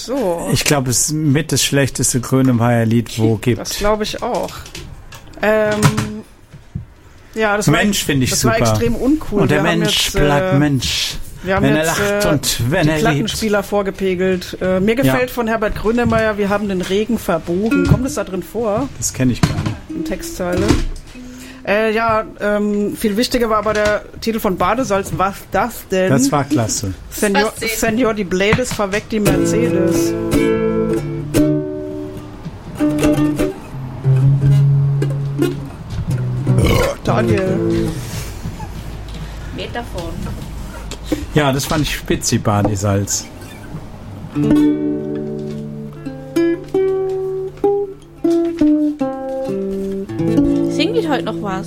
So. Ich glaube, es ist mit das schlechteste Grönemeyer-Lied, wo gibt. Das glaube ich auch. Ja, das Mensch finde ich super. Das war extrem uncool. Und der Mensch bleibt Mensch. Wir haben wenn jetzt er lacht und wenn er Plattenspieler lebt. Vorgepegelt. Mir gefällt von Herbert Grönemeyer, wir haben den Regen verbogen. Kommt es da drin vor? Das kenne ich gar nicht. In Textzeile. Viel wichtiger war aber der Titel von Badesalz. Was das denn? Das war klasse. Senor Di Blades verweckt die Mercedes. Daniel. Mehr davon. Ja, das fand ich spitzi, Badesalz. Singen wir heute noch was?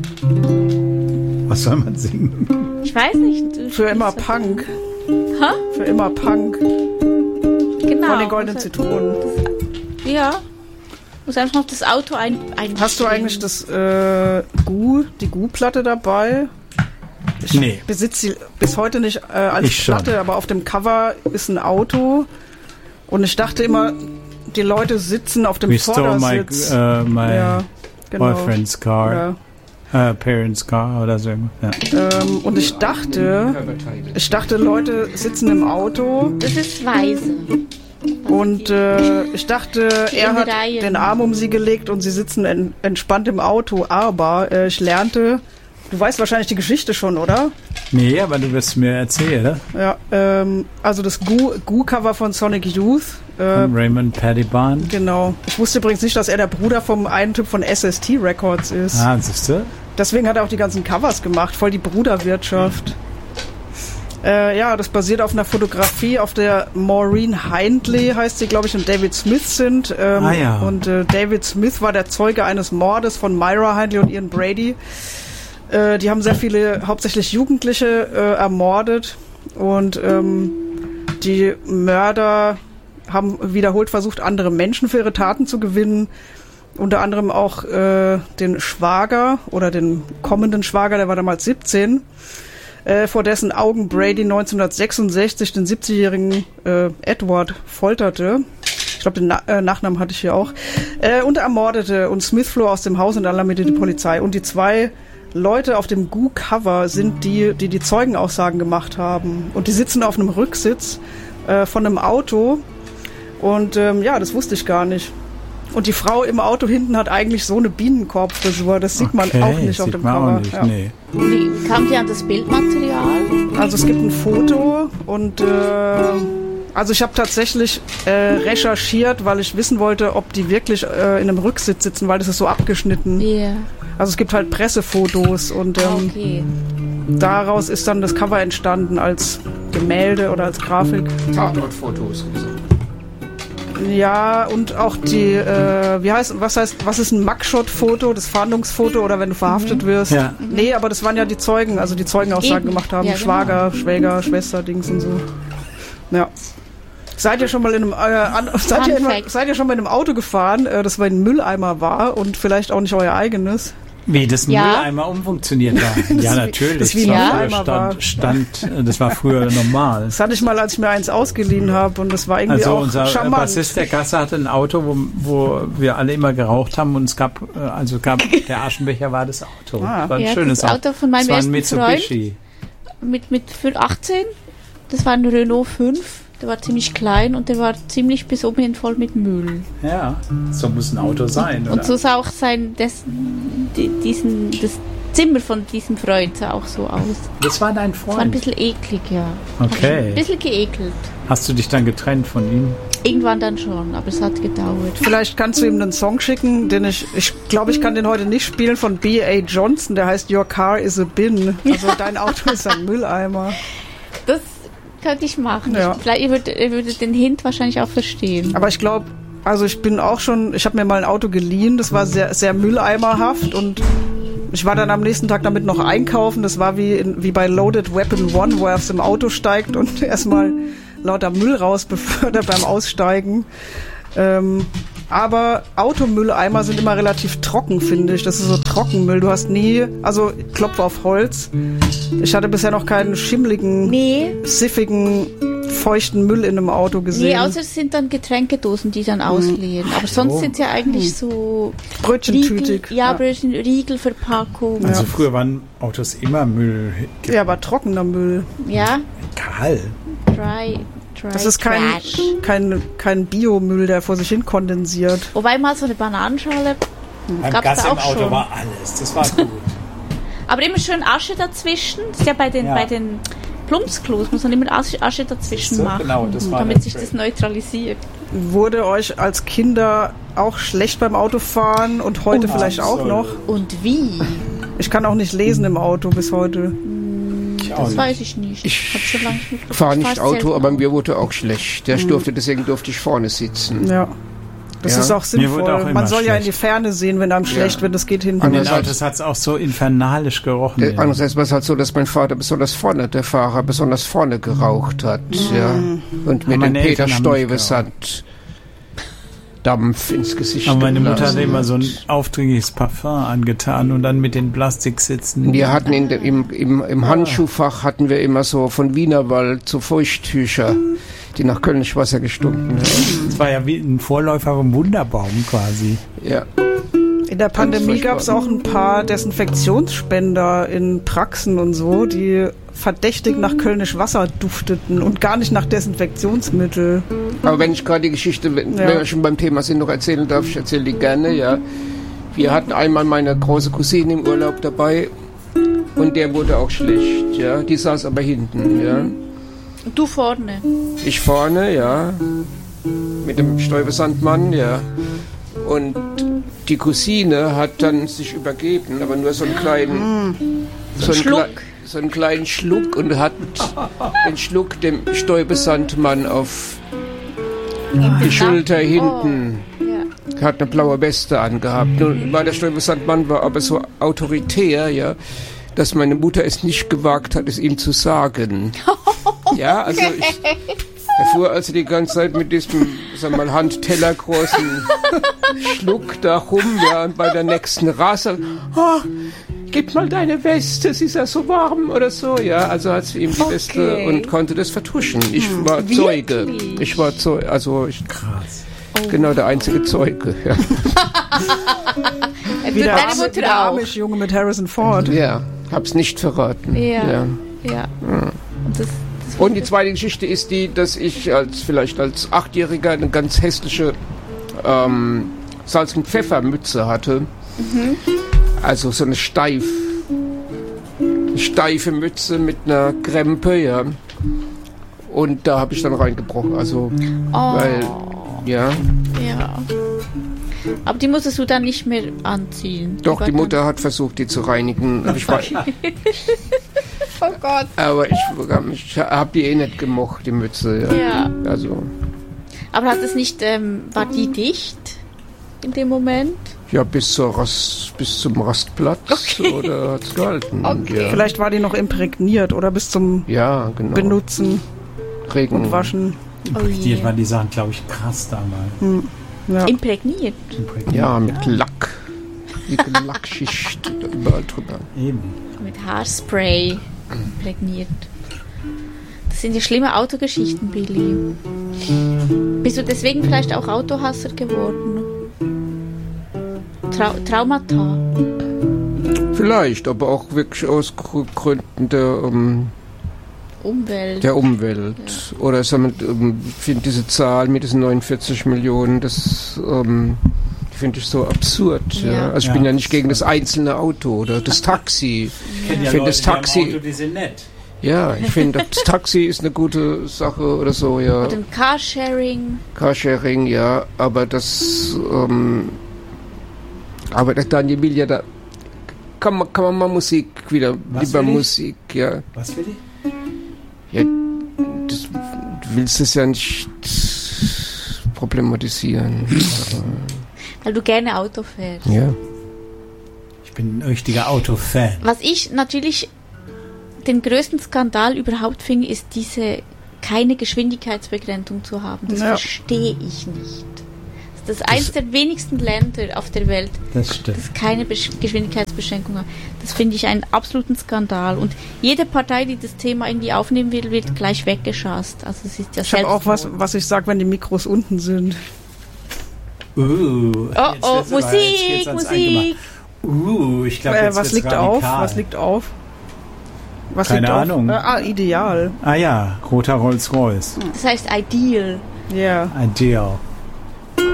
Was soll man singen? Ich weiß nicht. Für immer Punk. Hä? Für immer Punk. Genau. Von den goldenen Zitronen. Ja. Muss einfach noch das Auto ein. Hast du eigentlich die Gu-Platte dabei? Ich besitze sie bis heute nicht als Platte, aber auf dem Cover ist ein Auto und ich dachte immer, die Leute sitzen auf dem Vordersitz. My boyfriend's car, parents' car oder so. Ja. Und ich dachte, Leute sitzen im Auto. Das ist weise. Und ich dachte, er hat den Arm um sie gelegt und sie sitzen entspannt im Auto, aber ich lernte. Du weißt wahrscheinlich die Geschichte schon, oder? Nee, aber du wirst mir erzählen. Ja, also das Gu-Cover von Sonic Youth. Von Raymond Pettibon. Genau. Ich wusste übrigens nicht, dass er der Bruder vom einen Typ von SST Records ist. Ah, siehst du? Deswegen hat er auch die ganzen Covers gemacht. Voll die Bruderwirtschaft. Das basiert auf einer Fotografie, auf der Maureen Hindley, heißt sie, glaube ich, und David Smith sind. Und David Smith war der Zeuge eines Mordes von Myra Hindley und Ian Brady. Die haben sehr viele, hauptsächlich Jugendliche, ermordet und die Mörder haben wiederholt versucht, andere Menschen für ihre Taten zu gewinnen. Unter anderem auch den Schwager oder den kommenden Schwager, der war damals 17, vor dessen Augen Brady 1966 den 70-jährigen Edward folterte. Ich glaube, den Nachnamen hatte ich hier auch. Und er ermordete und Smith floh aus dem Haus und alarmierte die Polizei. Und die zwei Leute auf dem Gu-Cover sind die Zeugenaussagen gemacht haben. Und die sitzen auf einem Rücksitz von einem Auto. Und das wusste ich gar nicht. Und die Frau im Auto hinten hat eigentlich so eine Bienenkorbfrisur. Das sieht man auch nicht auf dem Cover. Auch nicht, nee. Wie kam die an das Bildmaterial? Also es gibt ein Foto und also ich habe tatsächlich recherchiert, weil ich wissen wollte, ob die wirklich in einem Rücksitz sitzen, weil das ist so abgeschnitten. Yeah. Also es gibt halt Pressefotos und daraus ist dann das Cover entstanden als Gemälde oder als Grafik. Tatortfotos. Ja, und auch die, was ist ein Mugshot-Foto, das Fahndungsfoto oder wenn du verhaftet wirst? Ja. Nee, aber das waren ja die Zeugen, also die Zeugenaussagen gemacht haben. Ja, Schwager, genau. Schwäger, Schwester, Dings und so. Ja. Seid ihr schon mal seid ihr schon mal in einem Auto gefahren, das bei einem Mülleimer war und vielleicht auch nicht euer eigenes? Wie, das Mülleimer umfunktioniert war? Ja, natürlich. Das wie das war früher normal. Das hatte ich mal, als ich mir eins ausgeliehen habe und das war irgendwie auch unser charmant. Bassist der Gasse hatte ein Auto, wo wir alle immer geraucht haben und es gab der Aschenbecher war das Auto. Das war ein schönes Auto von meinem ersten Mitsubishi. Freund mit 18. Das war ein Renault 5. Der war ziemlich klein und der war ziemlich bis oben hin voll mit Müll. Ja, so muss ein Auto sein, oder? Und so sah auch das Zimmer von diesem Freund sah auch so aus. Das war dein Freund? Das war ein bisschen eklig, ja. Okay. Ein bisschen geekelt. Hast du dich dann getrennt von ihm? Irgendwann dann schon, aber es hat gedauert. Vielleicht kannst du ihm einen Song schicken, den ich glaube, ich kann den heute nicht spielen, von B.A. Johnson, der heißt Your Car is a Bin. Also dein Auto ist ein Mülleimer. Das könnte ich machen. Ja. Vielleicht ihr würdet den Hint wahrscheinlich auch verstehen. Aber ich glaube, also ich habe mir mal ein Auto geliehen, das war sehr, sehr mülleimerhaft und ich war dann am nächsten Tag damit noch einkaufen. Das war wie bei Loaded Weapon 1, wo er aus dem Auto steigt und erstmal lauter Müll raus befördert beim Aussteigen. Aber Automülleimer sind immer relativ trocken, finde ich. Das ist so Trockenmüll. Du hast nie, also Klopf auf Holz. Ich hatte bisher noch keinen schimmligen, siffigen feuchten Müll in einem Auto gesehen. Nee, außer es sind dann Getränkedosen, die dann ausleeren. Aber sonst sind es ja eigentlich so Brötchentütig. Brötchen, Riegelverpackung. Also früher waren Autos immer Müll. Ja, aber trockener Müll. Ja. Egal. Dry. Das ist kein Biomüll, der vor sich hin kondensiert. Wobei mal so eine Bananenschale Beim Gas im Auto schon. War alles. Das war gut. Aber immer schön Asche dazwischen. Das ist ja bei den Plumpsklos muss man immer Asche dazwischen so, machen, genau, damit sich das neutralisiert. Wurde euch als Kinder auch schlecht beim Autofahren und heute vielleicht auch noch? Und wie? Ich kann auch nicht lesen im Auto bis heute. Das weiß ich nicht. Ich fahre nicht Auto, aber mir wurde auch schlecht. Deswegen durfte ich vorne sitzen. Ja. Das ist auch sinnvoll. Man soll ja in die Ferne sehen, wenn einem schlecht wird. Das geht hinten. Das hat es auch so infernalisch gerochen. Andererseits war es halt so, dass mein Vater der Fahrer besonders vorne geraucht hat. Ja. Und mir den Peter Stuyvesant Dampf ins Gesicht Aber meine Mutter hat immer so ein aufdringliches Parfum angetan und dann mit den Plastiksitzen. Wir hatten im Handschuhfach hatten wir immer so von Wienerwald so Feuchttücher, die nach Kölnisch Wasser gestunken haben. Das war ja wie ein Vorläufer vom Wunderbaum quasi. Ja. In der Pandemie gab es auch ein paar Desinfektionsspender in Praxen und so, die verdächtig nach Kölnisch Wasser dufteten und gar nicht nach Desinfektionsmittel. Aber wenn ich gerade die Geschichte, wenn wir schon beim Thema sind, noch erzählen darf, ich erzähle die gerne, ja. Wir hatten einmal meine große Cousine im Urlaub dabei und der wurde auch schlecht, ja. Die saß aber hinten, ja. Und du vorne? Ich vorne, ja. Mit dem Stuyvesant-Mann, ja. Und die Cousine hat dann sich übergeben, aber nur so einen kleinen so einen kleinen Schluck und hat den Schluck dem Stuyvesant-Mann auf die Schulter hinten. Hat eine blaue Weste angehabt. Nun war der Stuyvesant-Mann aber so autoritär, ja, dass meine Mutter es nicht gewagt hat, es ihm zu sagen. Ja, also er fuhr also die ganze Zeit mit diesem, sagen wir mal, handtellergroßen Schluck da rum, ja, und bei der nächsten Rasse, gib mal deine Weste, es ist ja so warm oder so, ja, also hat sie ihm die Weste und konnte das vertuschen. Ich war Zeuge. Krass. Genau, der einzige Zeuge, ja. Wie der Amish-Junge mit Harrison Ford. Ja, hab's nicht verraten. Ja. Und die zweite Geschichte ist die, dass ich vielleicht als 8-Jähriger eine ganz hässliche Salz- und Pfeffermütze hatte. Mhm. Also so eine steife Mütze mit einer Krempe, ja. Und da habe ich dann reingebrochen. Also, weil, ja. Aber die musstest du dann nicht mehr anziehen? Doch, die Mutter hat versucht, die zu reinigen. Oh Gott. Aber ich habe die nicht gemocht, die Mütze. Ja. Also. Aber hat es nicht, war die dicht in dem Moment? Ja, bis zum Rastplatz oder hat es gehalten. Okay. Ja. Vielleicht war die noch imprägniert oder bis zum Benutzen und Waschen. Imprägniert waren die Sachen, glaube ich, krass damals. Ja. Imprägniert? Ja, mit Lack. Die Lackschicht überall drüber. Eben. Mit Haarspray imprägniert. Das sind ja schlimme Autogeschichten, Billy. Bist du deswegen vielleicht auch Autohasser geworden? Traumata? Vielleicht, aber auch wirklich aus Gründen der Umwelt. Ja. Oder ich finde diese Zahl mit diesen 49 Millionen, das finde ich so absurd. Ja. Also ich bin ja nicht gegen das einzelne Auto oder das Taxi. Ich finde das Taxi. Auto, die sind nett. Ja, ich finde, das Taxi ist eine gute Sache oder so, ja. Und ein Carsharing. Carsharing, ja, aber das, aber der Daniel will ja da, kann man mal Musik wieder, lieber Musik, ja. Was will ich? Ja, du willst es ja nicht problematisieren. Weil du gerne Auto fährst. Ja. Ich bin ein richtiger Autofan. Was ich natürlich den größten Skandal überhaupt finde, ist diese keine Geschwindigkeitsbegrenzung zu haben. Das verstehe ich nicht. Das ist eines der wenigsten Länder auf der Welt, das keine Geschwindigkeitsbeschränkung hat. Das finde ich einen absoluten Skandal. Und jede Partei, die das Thema irgendwie aufnehmen will, wird gleich weggeschasst. Also es ist ja ich habe auch was ich sage, wenn die Mikros unten sind. Musik! Ich glaube, jetzt was liegt auf? Was liegt auf? Was Keine liegt Ahnung. Ideal. Ah ja, roter Rolls-Royce. Das heißt Ideal. Ja. Ideal.